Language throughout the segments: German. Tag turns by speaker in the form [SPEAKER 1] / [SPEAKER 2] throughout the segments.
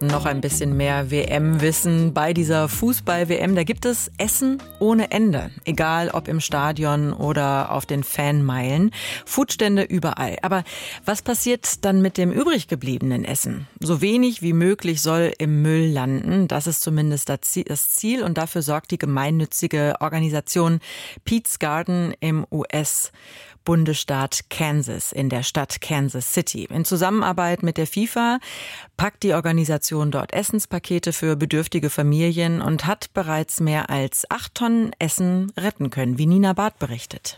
[SPEAKER 1] Noch ein bisschen mehr WM-Wissen bei dieser Fußball-WM. Da gibt es Essen ohne Ende. Egal ob im Stadion oder auf den Fanmeilen. Foodstände überall. Aber was passiert dann mit dem übrig gebliebenen Essen? So wenig wie möglich soll im Müll landen. Das ist zumindest das Ziel. Und dafür sorgt die gemeinnützige Organisation Pete's Garden im US-Bundesstaat Kansas, in der Stadt Kansas City. In Zusammenarbeit mit der FIFA packt die Organisation dort Essenspakete für bedürftige Familien und hat bereits mehr als 8 Tonnen Essen retten können, wie Nina Barth berichtet.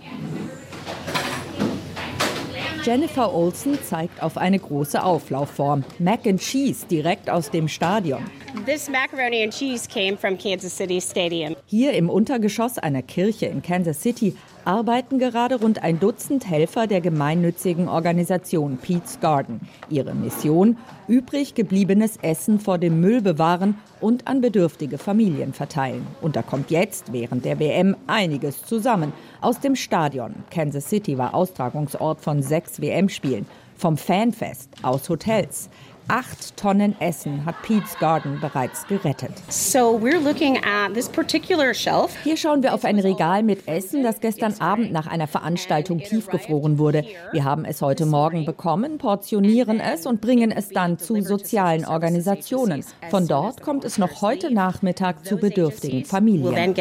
[SPEAKER 2] Jennifer Olsen zeigt auf eine große Auflaufform. Mac and Cheese direkt aus dem Stadion.
[SPEAKER 3] This macaroni and cheese came from Kansas City Stadium.
[SPEAKER 2] Hier im Untergeschoss einer Kirche in Kansas City arbeiten gerade rund ein Dutzend Helfer der gemeinnützigen Organisation Pete's Garden. Ihre Mission: übrig gebliebenes Essen vor dem Müll bewahren und an bedürftige Familien verteilen. Und da kommt jetzt während der WM einiges zusammen. Aus dem Stadion. Kansas City war Austragungsort von 6 WM-Spielen. Vom Fanfest, aus Hotels. 8 Tonnen Essen hat Pete's Garden bereits gerettet.
[SPEAKER 3] So we're looking at this particular shelf.
[SPEAKER 2] Hier schauen wir auf ein Regal mit Essen, das gestern Abend nach einer Veranstaltung tiefgefroren wurde. Wir haben es heute Morgen bekommen, portionieren es und bringen es dann zu sozialen Organisationen. Von dort kommt es noch heute Nachmittag zu bedürftigen Familien.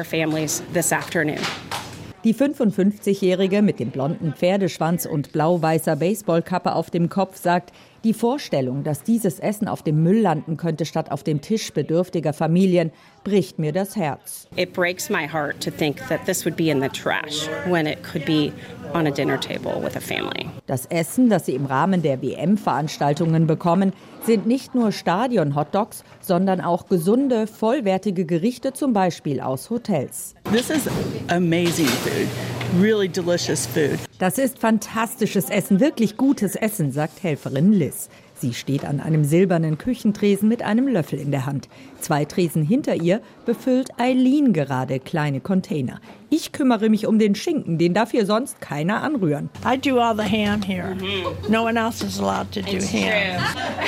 [SPEAKER 2] Die 55-Jährige mit dem blonden Pferdeschwanz und blau-weißer Baseballkappe auf dem Kopf sagt, die Vorstellung, dass dieses Essen auf dem Müll landen könnte statt auf dem Tisch bedürftiger Familien, bricht mir das Herz.
[SPEAKER 3] It breaks my heart to think that this would be in the trash when it could be on a dinner table with a family.
[SPEAKER 2] Das Essen, das sie im Rahmen der WM-Veranstaltungen bekommen, sind nicht nur Stadion-Hotdogs, sondern auch gesunde, vollwertige Gerichte, zum Beispiel aus Hotels.
[SPEAKER 4] This is amazing food. Really delicious food.
[SPEAKER 2] Das ist fantastisches Essen, wirklich gutes Essen, sagt Helferin Liz. Sie steht an einem silbernen Küchentresen mit einem Löffel in der Hand. 2 Tresen hinter ihr befüllt Eileen gerade kleine Container. Ich kümmere mich um den Schinken, den darf hier sonst keiner anrühren.
[SPEAKER 5] I do all the ham here. No one else is allowed to do ham.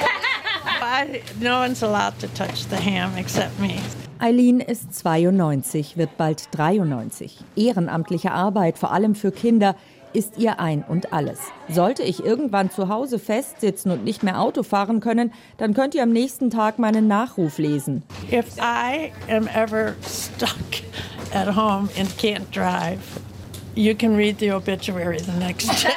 [SPEAKER 5] No one's allowed to touch the ham except me.
[SPEAKER 2] Eileen ist 92, wird bald 93. Ehrenamtliche Arbeit, vor allem für Kinder, ist ihr Ein und Alles. Sollte ich irgendwann zu Hause festsitzen und nicht mehr Auto fahren können, dann könnt ihr am nächsten Tag meinen Nachruf lesen.
[SPEAKER 5] If I am ever stuck at home and can't drive, you can read the obituary the next day.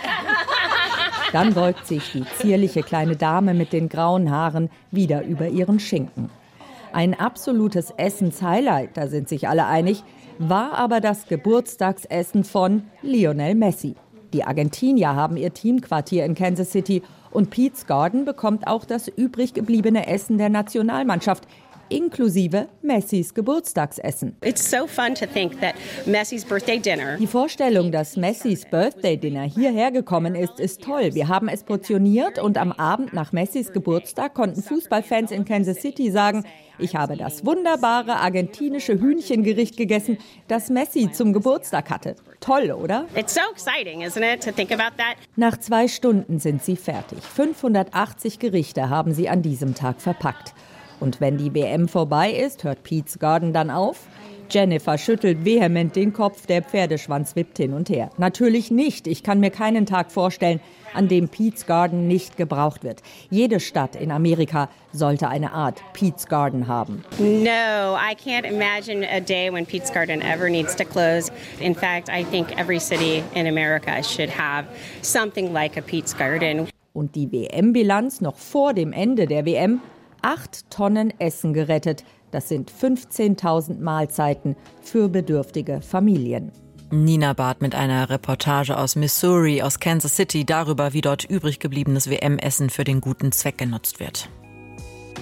[SPEAKER 2] Dann beugt sich die zierliche kleine Dame mit den grauen Haaren wieder über ihren Schinken. Ein absolutes Essenshighlight, da sind sich alle einig, war aber das Geburtstagsessen von Lionel Messi. Die Argentinier haben ihr Teamquartier in Kansas City und Pete's Garden bekommt auch das übrig gebliebene Essen der Nationalmannschaft, inklusive Messis Geburtstagsessen.
[SPEAKER 3] It's so fun to think that Messi's birthday dinner.
[SPEAKER 2] Die Vorstellung, dass Messis Birthday Dinner hierher gekommen ist toll. Wir haben es portioniert und am Abend nach Messis Geburtstag konnten Fußballfans in Kansas City sagen, ich habe das wunderbare argentinische Hühnchengericht gegessen, das Messi zum Geburtstag hatte. Toll, oder?
[SPEAKER 3] It's so exciting, isn't it, to think about that?
[SPEAKER 2] Nach 2 Stunden sind sie fertig. 580 Gerichte haben sie an diesem Tag verpackt. Und wenn die WM vorbei ist, hört Pete's Garden dann auf? Jennifer schüttelt vehement den Kopf, der Pferdeschwanz wippt hin und her. Natürlich nicht. Ich kann mir keinen Tag vorstellen, an dem Pete's Garden nicht gebraucht wird. Jede Stadt in Amerika sollte eine Art Pete's Garden haben.
[SPEAKER 3] No, I can't imagine a day when Pete's Garden ever needs to close. In fact, I think every city in America should have something like a Pete's Garden.
[SPEAKER 2] Und die WM-Bilanz noch vor dem Ende der WM: 8 Tonnen Essen gerettet. Das sind 15.000 Mahlzeiten für bedürftige Familien.
[SPEAKER 1] Nina Barth mit einer Reportage aus Missouri, aus Kansas City, darüber, wie dort übrig gebliebenes WM-Essen für den guten Zweck genutzt wird.